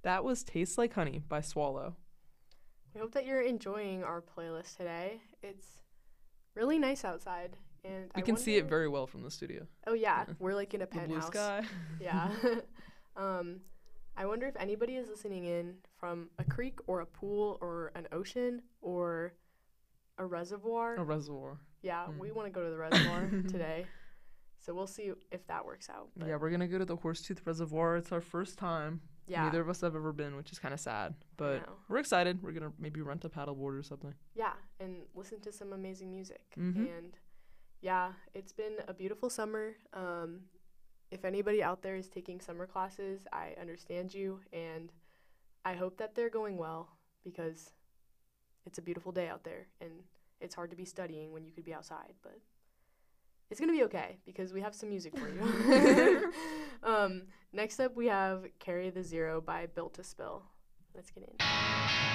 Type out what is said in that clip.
That was Tastes Like Honey by Swallow. We hope that you're enjoying our playlist today. It's really nice outside, and We can see it very well from the studio. Oh yeah, we're like in a The blue penthouse. sky. Yeah. I wonder if anybody is listening in from a creek or a pool or an ocean or a reservoir. A reservoir. Yeah, we want to go to the reservoir today. So we'll see if that works out. But Yeah, we're going to go to the Horsetooth Reservoir. It's our first time. yeah. Neither of us have ever been, which is kind of sad. But know. we're excited. We're going to maybe rent a paddleboard or something. Yeah, and listen to some amazing music. Mhm. And yeah, it's been a beautiful summer. If anybody out there is taking summer classes, I understand you, and I hope that they're going well because it's a beautiful day out there, and it's hard to be studying when you could be outside, but it's going to be okay because we have some music for you. Next up, we have Carry the Zero by Built to Spill. Let's get in.